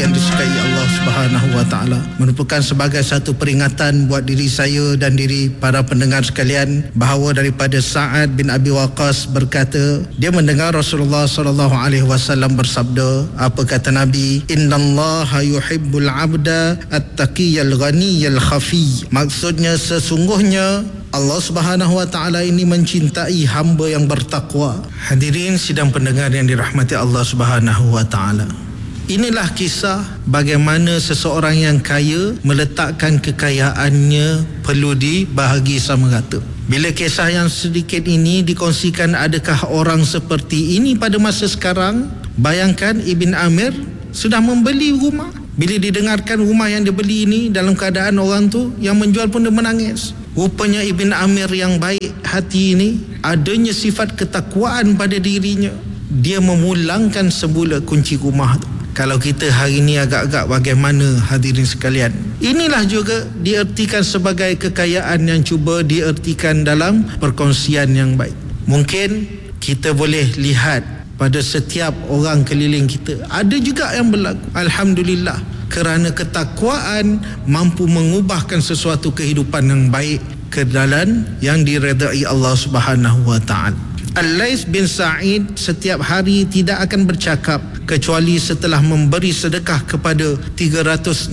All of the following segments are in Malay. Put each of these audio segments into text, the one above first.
yang disukai Allah Subhanahu wa taala, merupakan sebagai satu peringatan buat diri saya dan diri para pendengar sekalian bahawa daripada Sa'ad bin Abi Waqqas berkata, dia mendengar Rasulullah sallallahu alaihi wasallam bersabda, apa kata Nabi? Innallaha yuhibbul 'abda at-taqiyyal ghaniyal khafi. Maksudnya sesungguhnya Allah Subhanahu wa taala ini mencintai hamba yang bertakwa. Hadirin sidang pendengar yang dirahmati Allah Subhanahu wa taala. Inilah kisah bagaimana seseorang yang kaya meletakkan kekayaannya perlu dibahagi sama rata. Bila kisah yang sedikit ini dikongsikan, adakah orang seperti ini pada masa sekarang? Bayangkan Ibn Amir sudah membeli rumah. Bila didengarkan rumah yang dibeli ini, dalam keadaan orang tu yang menjual pun dia menangis. Rupanya Ibn Amir yang baik hati ini, adanya sifat ketakwaan pada dirinya. Dia memulangkan semula kunci rumah tu. Kalau kita hari ini agak-agak bagaimana hadirin sekalian? Inilah juga diertikan sebagai kekayaan yang cuba diertikan dalam perkongsian yang baik. Mungkin kita boleh lihat pada setiap orang keliling kita, ada juga yang berlaku. Alhamdulillah, kerana ketakwaan mampu mengubahkan sesuatu kehidupan yang baik ke dalam yang diredai Allah Subhanahu wa taala. Al-Laits bin Sa'id setiap hari tidak akan bercakap kecuali setelah memberi sedekah kepada 360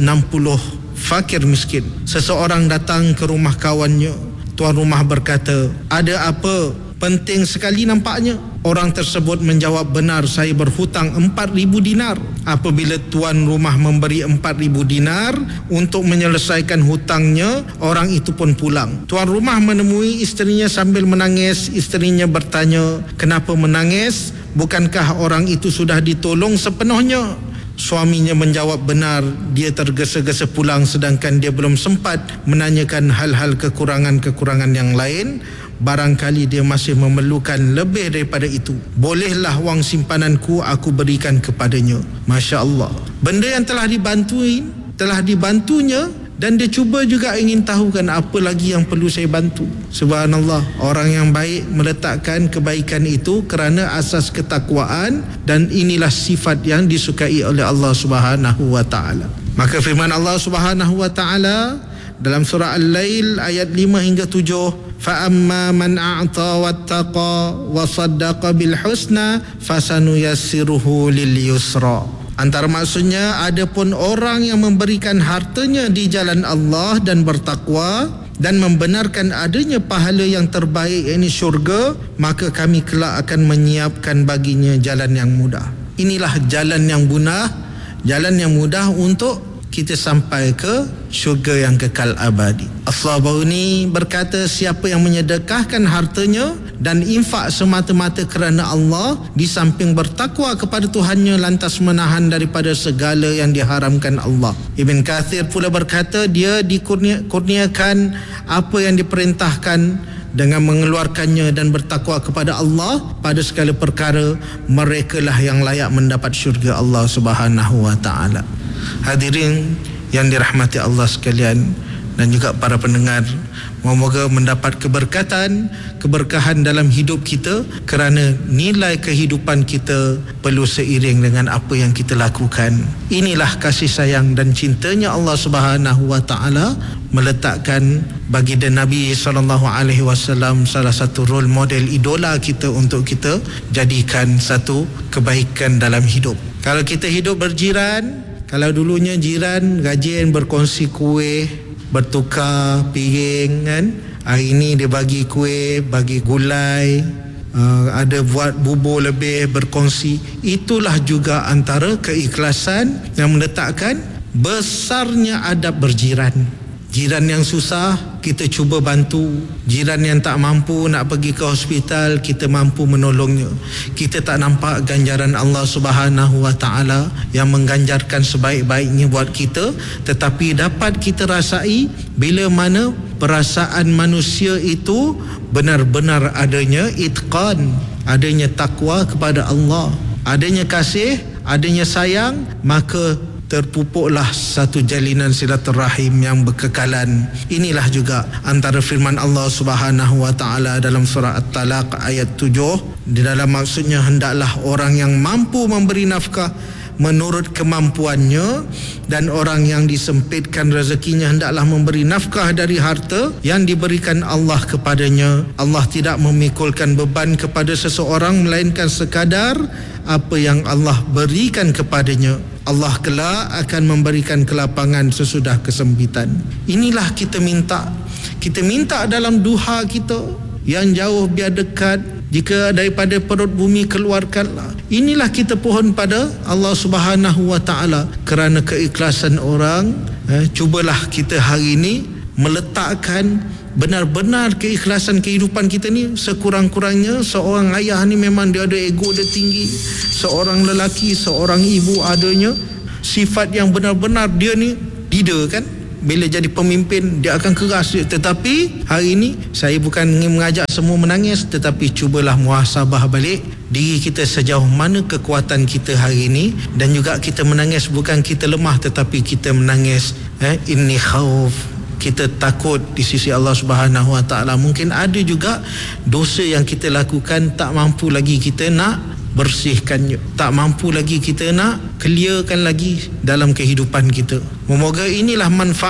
fakir miskin. Seseorang datang ke rumah kawannya. Tuan rumah berkata, ada apa? Penting sekali nampaknya. Orang tersebut menjawab, benar, saya berhutang 4,000 dinar. Apabila tuan rumah memberi 4,000 dinar untuk menyelesaikan hutangnya, orang itu pun pulang. Tuan rumah menemui isterinya sambil menangis. Isterinya bertanya, kenapa menangis? Bukankah orang itu sudah ditolong sepenuhnya? Suaminya menjawab, benar, dia tergesa-gesa pulang sedangkan dia belum sempat menanyakan hal-hal kekurangan-kekurangan yang lain. Barangkali dia masih memerlukan lebih daripada itu. Bolehlah wang simpananku aku berikan kepadanya. Masya Allah, benda yang telah dibantunya, dan dia cuba juga ingin tahu kan apa lagi yang perlu saya bantu. Subhanallah, orang yang baik meletakkan kebaikan itu kerana asas ketakwaan, dan inilah sifat yang disukai oleh Allah Subhanahu wa taala. Maka firman Allah Subhanahu wa taala dalam surah Al-Lail ayat 5 hingga 7, فَأَمَّا مَنْ أَعْطَى وَاتَّقَى وَصَدَّقَ بِالْحُسْنَى فَسَنُيَسِّرُهُ لِلْيُسْرَى. Antara maksudnya, adapun orang yang memberikan hartanya di jalan Allah dan bertakwa dan membenarkan adanya pahala yang terbaik, yakni syurga, maka kami kelak akan menyiapkan baginya jalan yang mudah. Inilah jalan yang mudah untuk kita sampai ke syurga yang kekal abadi. As-Sabuni berkata, siapa yang menyedekahkan hartanya dan infak semata-mata kerana Allah, di samping bertakwa kepada Tuhannya, lantas menahan daripada segala yang diharamkan Allah. Ibn Kathir pula berkata, dia dikurniakan apa yang diperintahkan dengan mengeluarkannya dan bertakwa kepada Allah pada segala perkara, merekalah yang layak mendapat syurga Allah Subhanahu wa taala. Hadirin yang dirahmati Allah sekalian dan juga para pendengar, moga-moga mendapat keberkahan dalam hidup kita, kerana nilai kehidupan kita perlu seiring dengan apa yang kita lakukan. Inilah kasih sayang dan cintanya Allah Subhanahu wa taala meletakkan baginda Nabi SAW salah satu role model, idola kita, untuk kita jadikan satu kebaikan dalam hidup. Kalau kita hidup berjiran, kalau dulunya jiran rajin berkongsi kuih, bertukar piring kan, hari ini dia bagi kuih, bagi gulai, ada buat bubur lebih, berkongsi. Itulah juga antara keikhlasan yang meletakkan besarnya adab berjiran. Jiran yang susah, kita cuba bantu. Jiran yang tak mampu nak pergi ke hospital, kita mampu menolongnya. Kita tak nampak ganjaran Allah Subhanahu wa taala yang mengganjarkan sebaik-baiknya buat kita, tetapi dapat kita rasai bila mana perasaan manusia itu benar-benar adanya itqan, adanya takwa kepada Allah, adanya kasih, adanya sayang, maka terpupuklah satu jalinan silaturahim yang berkekalan. Inilah juga antara firman Allah Subhanahu wa taala dalam surah At-Talaq ayat 7. Di dalam maksudnya, hendaklah orang yang mampu memberi nafkah menurut kemampuannya, dan orang yang disempitkan rezekinya hendaklah memberi nafkah dari harta yang diberikan Allah kepadanya. Allah tidak memikulkan beban kepada seseorang melainkan sekadar apa yang Allah berikan kepadanya. Allah kelak akan memberikan kelapangan sesudah kesempitan. Inilah kita minta. Kita minta dalam duha kita, yang jauh biar dekat, jika daripada perut bumi keluarkanlah. Inilah kita pohon pada Allah Subhanahu wa taala. Kerana keikhlasan orang, cubalah kita hari ini meletakkan benar-benar keikhlasan kehidupan kita ni. Sekurang-kurangnya seorang ayah ni memang dia ada ego dia tinggi, seorang lelaki, seorang ibu adanya sifat yang benar-benar dia ni leader kan. Bila jadi pemimpin dia akan keras. Tetapi hari ini saya bukan ingin mengajak semua menangis, tetapi cubalah muhasabah balik diri kita sejauh mana kekuatan kita hari ini. Dan juga kita menangis bukan kita lemah, tetapi kita menangis inni khauf, kita takut di sisi Allah Subhanahu wa taala. Mungkin ada juga dosa yang kita lakukan tak mampu lagi kita nak bersihkannya, tak mampu lagi kita nak clearkan lagi dalam kehidupan kita. Memoga inilah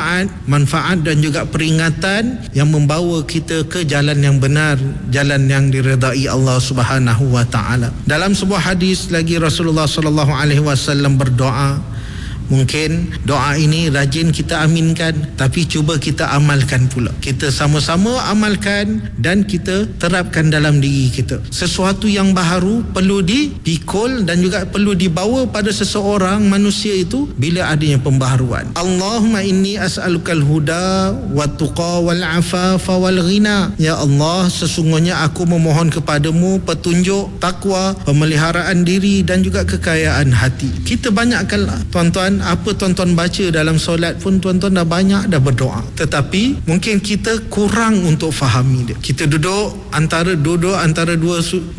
manfaat dan juga peringatan yang membawa kita ke jalan yang benar, jalan yang diredai Allah Subhanahu wa taala. Dalam sebuah hadis lagi Rasulullah sallallahu alaihi wasallam berdoa. Mungkin doa ini rajin kita aminkan, tapi cuba kita amalkan pula. Kita sama-sama amalkan dan kita terapkan dalam diri kita. Sesuatu yang baharu perlu dipikul dan juga perlu dibawa pada seseorang manusia itu bila adanya pembaharuan. Allahumma inni as'alukal huda wa tuqa wal afafa wal ghina. Ya Allah, sesungguhnya aku memohon kepadamu petunjuk, takwa, pemeliharaan diri dan juga kekayaan hati. Kita banyakkanlah tuan-tuan, apa tuan-tuan baca dalam solat pun tuan-tuan dah banyak dah berdoa, tetapi mungkin kita kurang untuk fahami dia. Kita duduk antara dua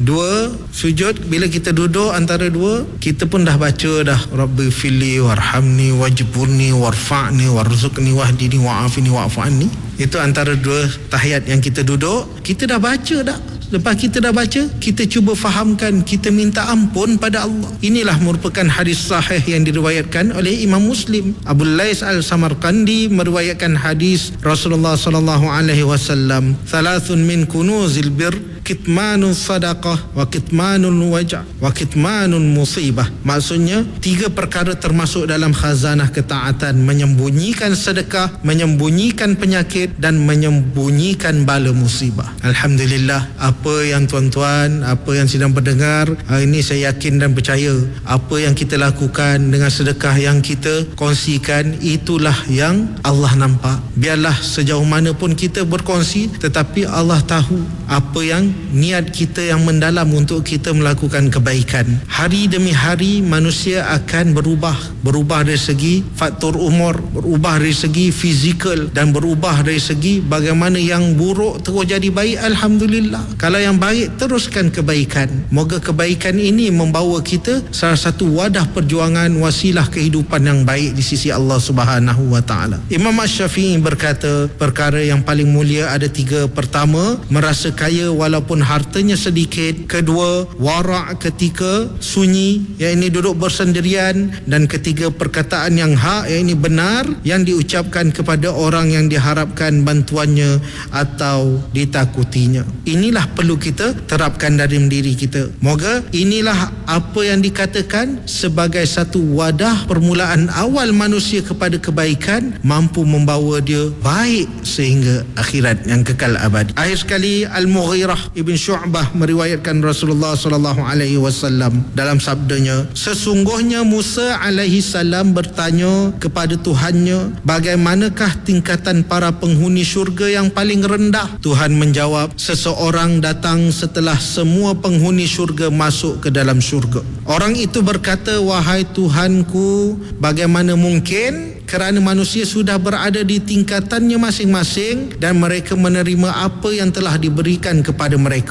sujud. Bila kita duduk antara dua, kita pun dah baca dah Rabbi fili warhamni wajburni warfa'ni warzuqni wahdini wa'afini wa'fu anni. Itu antara dua tahiyat yang kita duduk, kita dah baca dah. Lepas kita dah baca, kita cuba fahamkan, kita minta ampun pada Allah. Inilah merupakan hadis sahih yang diriwayatkan oleh Imam Muslim. Abu Lais Al-Samarqandi meriwayatkan hadis Rasulullah sallallahu alaihi wasallam, "Thalathun min kunuzil bir, kitmanun sadaqah wa kitmanun waj' wa kitmanun musibah." Maksudnya 3 perkara termasuk dalam khazanah ketaatan: menyembunyikan sedekah, menyembunyikan penyakit dan menyembunyikan bala musibah. Alhamdulillah, apa yang tuan-tuan, apa yang sedang mendengar hari ini, saya yakin dan percaya apa yang kita lakukan dengan sedekah yang kita kongsikan, itulah yang Allah nampak. Biarlah sejauh mana pun kita berkongsi, tetapi Allah tahu apa yang niat kita yang mendalam untuk kita melakukan kebaikan. Hari demi hari manusia akan berubah dari segi faktor umur, berubah dari segi fizikal, dan berubah dari segi bagaimana yang buruk terus jadi baik. Alhamdulillah, kalau yang baik teruskan kebaikan. Moga kebaikan ini membawa kita salah satu wadah perjuangan, wasilah kehidupan yang baik di sisi Allah Subhanahu wa taala. Imam Asy-Syafi'i berkata, perkara yang paling mulia ada 3. Pertama, merasa kaya walaupun hartanya sedikit. Kedua, wara' ketika sunyi, iaitu duduk bersendirian. Dan ketiga, perkataan yang hak, iaitu benar, yang diucapkan kepada orang yang diharapkan bantuannya atau ditakutinya. Inilah perlu kita terapkan dalam diri kita. Moga inilah apa yang dikatakan sebagai satu wadah permulaan awal manusia kepada kebaikan, mampu membawa dia baik sehingga akhirat yang kekal abadi. Akhir sekali, Al-Mughirah Ibn Syu'bah meriwayatkan Rasulullah sallallahu alaihi wasallam dalam sabdanya, sesungguhnya Musa alaihi salam bertanya kepada Tuhannya, bagaimanakah tingkatan para penghuni syurga yang paling rendah? Tuhan menjawab, seseorang datang setelah semua penghuni syurga masuk ke dalam syurga. Orang itu berkata, wahai Tuhanku, bagaimana mungkin? Kerana manusia sudah berada di tingkatannya masing-masing dan mereka menerima apa yang telah diberikan kepada mereka.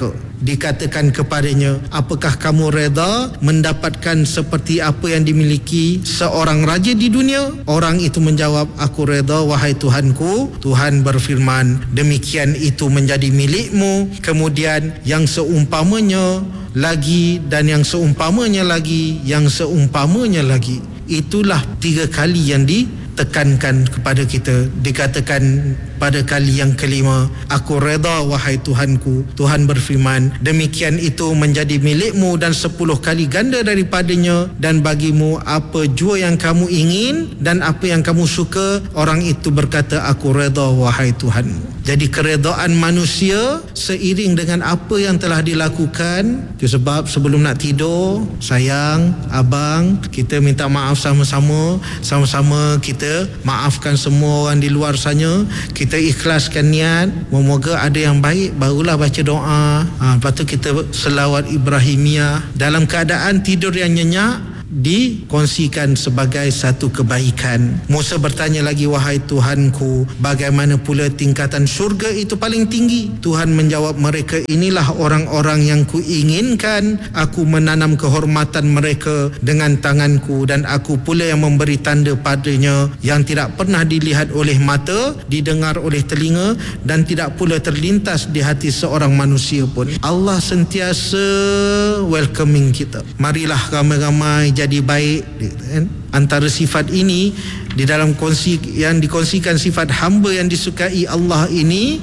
dikatakan kepadanya, apakah kamu reda mendapatkan seperti apa yang dimiliki seorang raja di dunia? Orang itu menjawab, aku reda wahai Tuhanku. Tuhan berfirman, demikian itu menjadi milikmu. Kemudian yang seumpamanya lagi, dan yang seumpamanya lagi, yang seumpamanya lagi. Itulah 3 kali yang ditekankan kepada kita. Dikatakan pada kali yang kelima, aku reda wahai Tuhanku. Tuhan berfirman, demikian itu menjadi milikmu dan 10 kali ganda daripadanya, dan bagimu apa jua yang kamu ingin dan apa yang kamu suka. Orang itu berkata, aku reda wahai Tuhanmu. Jadi keredaan manusia seiring dengan apa yang telah dilakukan. Itu sebab sebelum nak tidur, sayang, abang, kita minta maaf sama-sama. Sama-sama kita maafkan semua orang di luar sana. Kita ikhlaskan niat, memoga ada yang baik, barulah baca doa. Lepas tu kita selawat Ibrahimiyah. Dalam keadaan tidur yang nyenyak, dikongsikan sebagai satu kebaikan. Musa bertanya lagi, wahai Tuhanku, bagaimana pula tingkatan syurga itu paling tinggi? Tuhan menjawab, mereka inilah orang-orang yang kuinginkan. Aku menanam kehormatan mereka dengan tanganku, dan aku pula yang memberi tanda padanya yang tidak pernah dilihat oleh mata, didengar oleh telinga, dan tidak pula terlintas di hati seorang manusia pun. Allah sentiasa welcoming kita. Marilah ramai-ramai jadi baik. Antara sifat ini di dalam yang dikongsikan, sifat hamba yang disukai Allah ini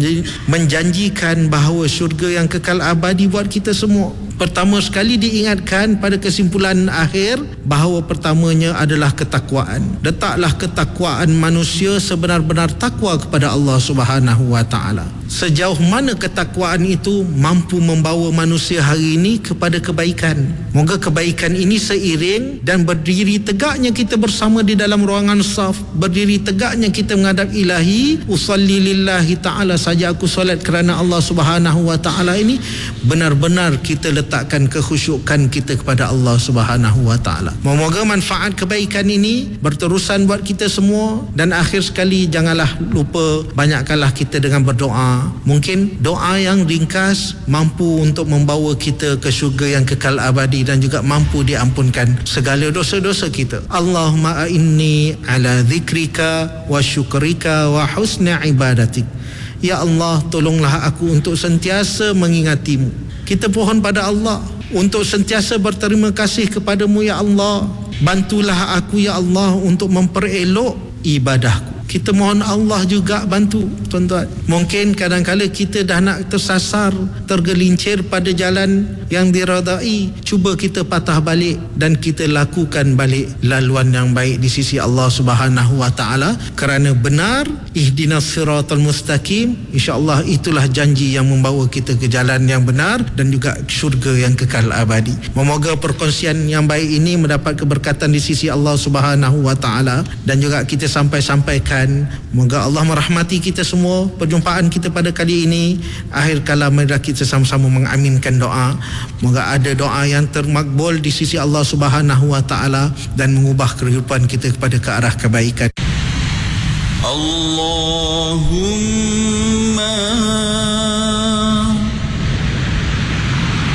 menjanjikan bahawa syurga yang kekal abadi buat kita semua. Pertama sekali diingatkan pada kesimpulan akhir bahawa pertamanya adalah ketakwaan. Letaklah ketakwaan manusia sebenar-benar takwa kepada Allah Subhanahu wa taala. Sejauh mana ketakwaan itu mampu membawa manusia hari ini kepada kebaikan. Moga kebaikan ini seiring dan berdiri tegaknya kita bersama di dalam ruangan saf, berdiri tegaknya kita menghadap Ilahi, usalli lillahi ta'ala, saja aku solat kerana Allah Subhanahu wa ta'ala ini, benar-benar kita letakkan kekhusyukan kita kepada Allah Subhanahu wa ta'ala. Moga manfaat kebaikan ini berterusan buat kita semua. Dan akhir sekali, janganlah lupa, banyakkanlah kita dengan berdoa. Mungkin doa yang ringkas mampu untuk membawa kita ke syurga yang kekal abadi, dan juga mampu diampunkan segala dosa-dosa kita. Allahumma a'inni ala zikrika wa syukrika wa husni ibadatik. Ya Allah, tolonglah aku untuk sentiasa mengingatimu. Kita pohon pada Allah untuk sentiasa berterima kasih kepadamu, ya Allah. Bantulah aku, ya Allah, untuk memperelok ibadahku. Kita mohon Allah juga bantu, tuan-tuan. Mungkin kadang-kadang kita dah nak tersasar, tergelincir pada jalan yang diredai. Cuba kita patah balik dan kita lakukan balik laluan yang baik di sisi Allah Subhanahu wa taala, kerana benar, ihdinas siratal mustaqim, insya-Allah itulah janji yang membawa kita ke jalan yang benar dan juga syurga yang kekal abadi. Memoga perkongsian yang baik ini mendapat keberkatan di sisi Allah Subhanahu wa taala, dan juga kita sampaikan. Moga Allah merahmati kita semua. Perjumpaan kita pada kali ini, akhir kalam, marilah kita sama-sama mengaminkan doa. Moga ada doa yang termakbul di sisi Allah Subhanahu wa taala dan mengubah kehidupan kita kepada ke arah kebaikan. Allahumma